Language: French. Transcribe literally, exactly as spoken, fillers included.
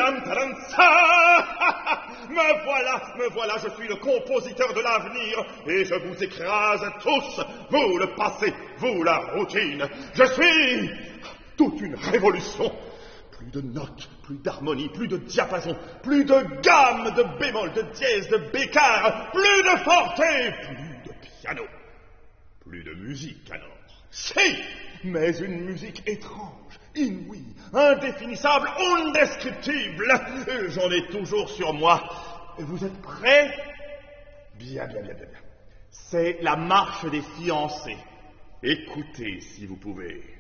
Tadam, tadam, ça. Me voilà, me voilà, je suis le compositeur de l'avenir, et je vous écrase tous, vous le passé, vous la routine. Je suis toute une révolution. Plus de notes, plus d'harmonie, plus de diapason, plus de gamme, de bémol, de dièse, de bécard, plus de forté, plus de piano, plus de musique alors. Si, mais une musique étrange, inouïe, indéfinissable, indescriptible. J'en ai toujours sur moi. Vous êtes prêts? Bien, bien, bien, bien, bien. C'est la marche des fiancés. Écoutez si vous pouvez.